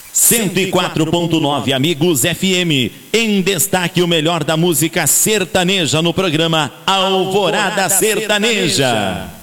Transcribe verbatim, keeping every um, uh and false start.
cento e quatro ponto nove Amigos F M. Em destaque o melhor da música sertaneja no programa Alvorada Sertaneja.